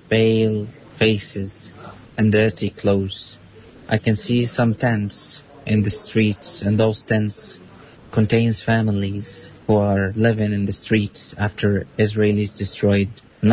pale faces and dirty clothes. I can see some tents in the streets, and those tents contains families who are living in the streets after Israelis destroyed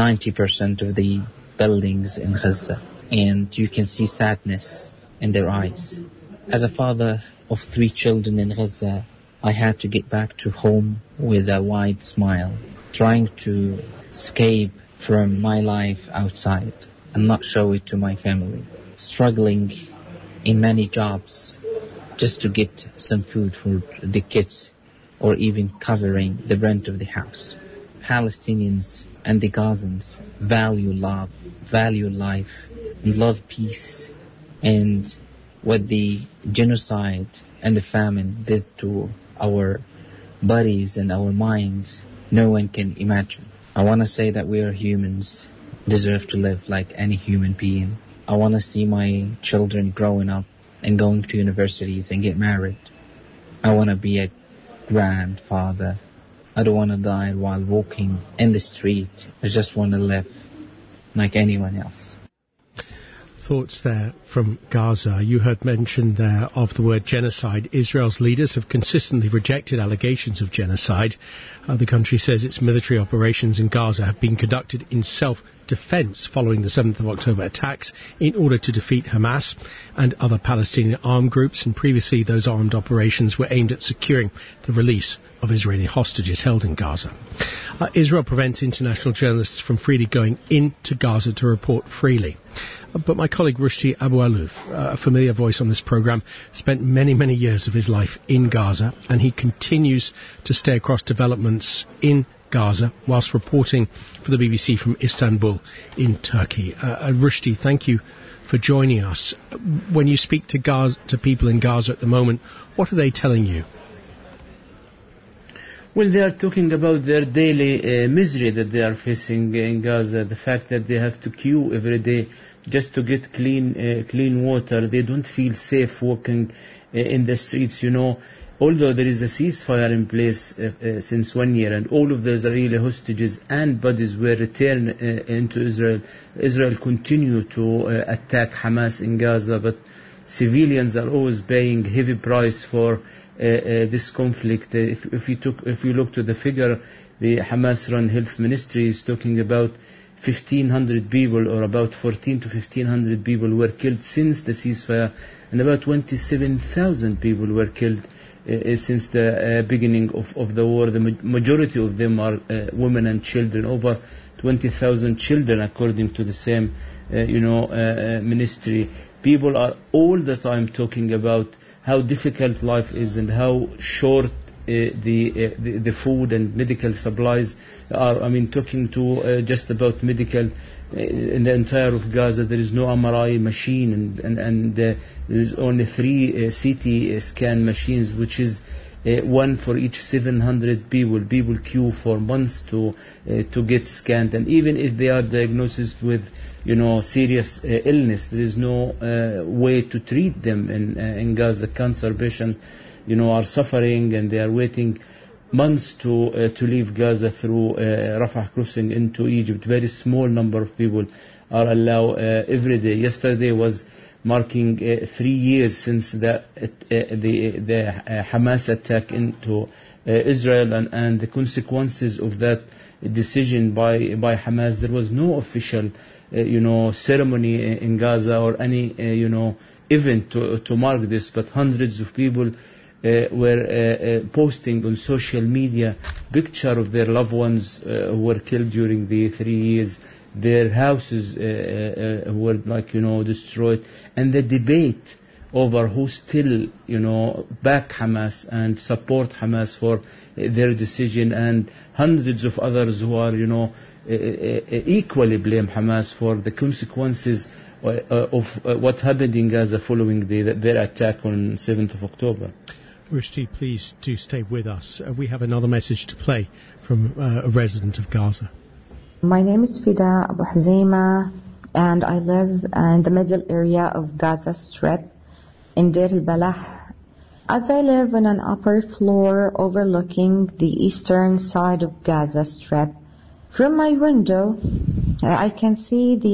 90% of the buildings in Gaza. And you can see sadness in their eyes. As a father of 3 children in Gaza, I had to get back to home with a wide smile, trying to escape from my life outside and not show it to my family, struggling in many jobs just to get some food for the kids or even covering the rent of the house. Palestinians and the Gazans value love, value life, and love peace. And what the genocide and the famine did to our bodies and our minds, no one can imagine. I want to say that we are humans, deserve to live like any human being. I want to see my children growing up and going to universities and get married. I want to be a grandfather. I don't want to die while walking in the street. I just want to live like anyone else. Thoughts there from Gaza. You heard mention there of the word genocide. Israel's leaders have consistently rejected allegations of genocide. The country says its military operations in Gaza have been conducted in self-defense following the 7th of October attacks in order to defeat Hamas and other Palestinian armed groups, and previously those armed operations were aimed at securing the release of Israeli hostages held in Gaza. Israel prevents international journalists from freely going into Gaza to report freely. But my colleague Rushdie Abu Alouf, a familiar voice on this programme, spent many, many years of his life in Gaza, and he continues to stay across developments in Gaza whilst reporting for the BBC from Istanbul in Turkey. Rushdie, thank you for joining us. When you speak to people in Gaza at the moment, what are they telling you? Well, they are talking about their daily misery that they are facing in Gaza, the fact that they have to queue every day just to get clean water. They don't feel safe walking in the streets, you know. Although there is a ceasefire in place since 1 year, and all of the Israeli hostages and bodies were returned into Israel, Israel continue to attack Hamas in Gaza, but civilians are always paying heavy price for this conflict. If you look to the figure, the Hamas-run health ministry is talking about 1,500 people, or about 14 to 1,500 people were killed since the ceasefire, and about 27,000 people were killed since the beginning of the war. The majority of them are women and children, over 20,000 children according to the same ministry. People are all the time talking about how difficult life is and how short the food and medical supplies are. I mean, talking to just about medical in the entire of Gaza, there is no MRI machine, and there is only 3 CT scan machines, which is one for each 700 people. People queue for months to get scanned, and even if they are diagnosed with serious illness, there is no way to treat them in Gaza. Cancer patients are suffering, and they are waiting months to leave Gaza through Rafah crossing into Egypt. Very small number of people are allowed every day. Yesterday was marking 3 years since the Hamas attack into Israel, and the consequences of that decision by Hamas. There was no official ceremony in Gaza or any event to mark this, but hundreds of people were posting on social media picture of their loved ones who were killed during the 3 years. Their houses were destroyed, and the debate over who still back Hamas and support Hamas for their decision, and hundreds of others who are equally blame Hamas for the consequences of what happened in Gaza following their attack on 7th of October. Rushdie, please do stay with us. We have another message to play from a resident of Gaza. My name is Fida Abu Hazima, and I live in the middle area of Gaza Strip in Deir al-Balah. As I live on an upper floor overlooking the eastern side of Gaza Strip, from my window I can see the